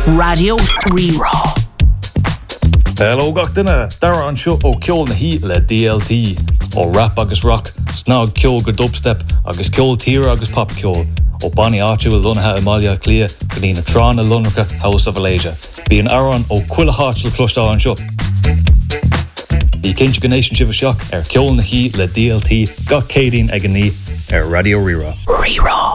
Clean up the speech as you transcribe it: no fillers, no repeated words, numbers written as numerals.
Radio Rerá. Hello gach duine, dara an seo ó ceol na hí le DLT, ó rap agus rock, snog ceol go dubstep, agus ceol tír agus pop ceol, ó Bonnie áitiú lunathe Amalia Clia, go dtí na trán na lunracha House of Alasia. Bí an aran ó cuila háit le clostá an seo. Bhí cinse go nation sibh seach ceol na hí le DLT gach cédín ag an ní Radio Rerá. Rerá.